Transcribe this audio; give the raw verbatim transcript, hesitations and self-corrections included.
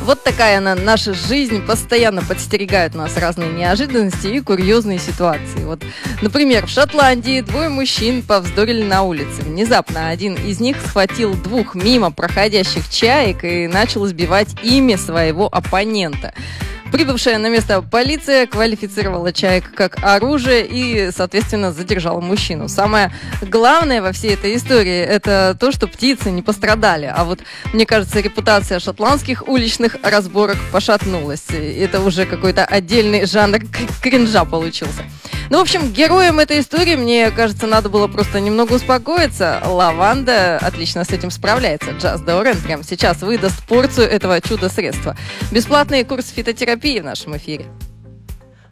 Вот такая она, наша жизнь. Постоянно подстерегают нас разные неожиданности и курьезные ситуации. Вот, например, в Шотландии двое мужчин повздорили на улице. Внезапно один из них схватил двух мимо проходящих чаек и начал избивать ими своего оппонента. Прибывшая на место полиция квалифицировала чаек как оружие и, соответственно, задержала мужчину. Самое главное во всей этой истории – это то, что птицы не пострадали. А вот, мне кажется, репутация шотландских уличных разборок пошатнулась. Это уже какой-то отдельный жанр кринжа получился. Ну, в общем, героям этой истории, мне кажется, надо было просто немного успокоиться. Лаванда отлично с этим справляется. Just Doran прямо сейчас выдаст порцию этого чудо-средства. Бесплатный курс фитотерапии в нашем эфире.